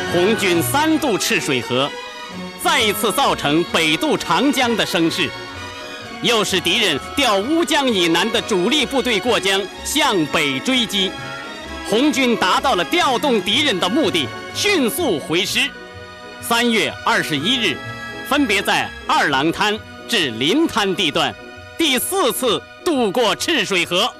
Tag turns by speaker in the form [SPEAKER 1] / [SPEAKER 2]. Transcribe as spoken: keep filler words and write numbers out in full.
[SPEAKER 1] 红军三渡赤水河，再一次造成北渡长江的声势，又使敌人调乌江以南的主力部队过江向北追击。红军达到了调动敌人的目的，迅速回师。三月二十一日，分别在二郎滩至临滩地段第四次渡过赤水河。